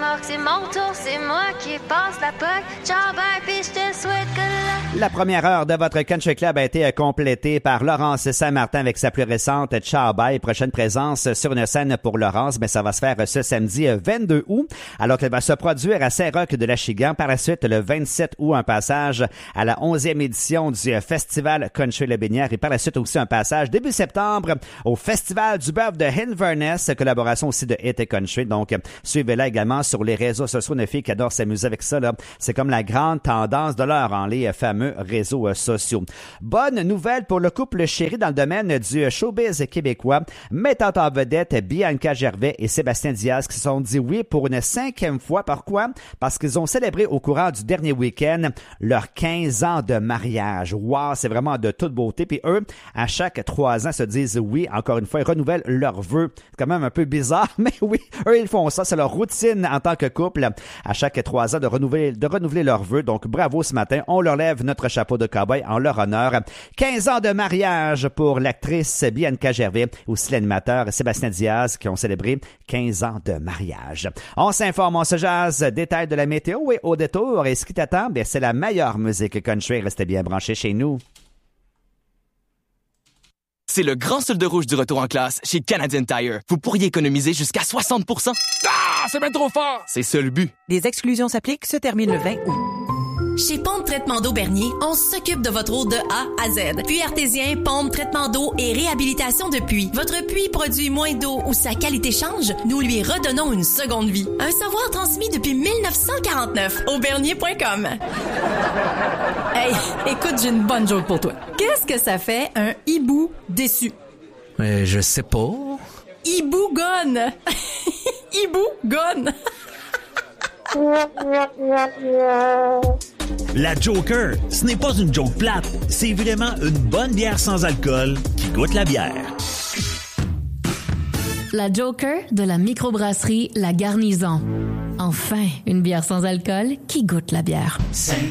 remorque, c'est mon tour, c'est moi qui passe la POC. Ciao, bye, pis je te souhaite que La première heure de votre Country Club a été complétée par Laurence Saint-Martin avec sa plus récente Ciao Bye. Prochaine présence sur une scène pour Laurence, mais ça va se faire ce samedi 22 août, alors qu'elle va se produire à Saint-Roch de l'Achigan. Par la suite, le 27 août, un passage à la 11e édition du Festival Country Le Binière, et par la suite aussi un passage début septembre au Festival du bœuf de Inverness, collaboration aussi de Hit et Country. Donc, suivez-la également sur les réseaux sociaux. Une fille qui adore s'amuser avec ça, là. C'est comme la grande tendance de l'heure en les fameux réseaux sociaux. Bonne nouvelle pour le couple chéri dans le domaine du showbiz québécois, mettant en vedette Bianca Gervais et Sébastien Diaz qui se sont dit oui pour une 5e fois. Pourquoi? Parce qu'ils ont célébré au courant du dernier week-end leurs 15 ans de mariage. Wow, c'est vraiment de toute beauté. Puis eux, à chaque 3 ans, se disent oui. Encore une fois, ils renouvellent leurs vœux. C'est quand même un peu bizarre, mais oui, eux, ils font ça. C'est leur routine en tant que couple. À chaque 3 ans, de renouveler leurs vœux. Donc, bravo ce matin. On leur lève notre chapeau de cow-boy en leur honneur. 15 ans de mariage pour l'actrice Bianca Gervais, aussi l'animateur Sébastien Diaz, qui ont célébré 15 ans de mariage. On s'informe, on se jase, détails de la météo et au détour. Et ce qui t'attend, bien, c'est la meilleure musique country. Restez bien branchés chez nous. C'est le grand solde rouge du retour en classe chez Canadian Tire. Vous pourriez économiser jusqu'à 60%. Ah, c'est bien trop fort! C'est ça le but. Des exclusions s'appliquent, se termine le 20 août. Chez Pompe Traitement d'eau Bernier, on s'occupe de votre eau de A à Z. Puits artésien, pompe, traitement d'eau et réhabilitation de puits. Votre puits produit moins d'eau ou sa qualité change, nous lui redonnons une seconde vie. Un savoir transmis depuis 1949. Aubernier.com. Hey, écoute, j'ai une bonne joke pour toi. Qu'est-ce que ça fait un hibou déçu? Je sais pas. Hibou gone. Hibou gone. La Joker, ce n'est pas une joke plate, c'est vraiment une bonne bière sans alcool qui goûte la bière. La Joker de la microbrasserie La Garnison. Enfin, une bière sans alcool qui goûte la bière.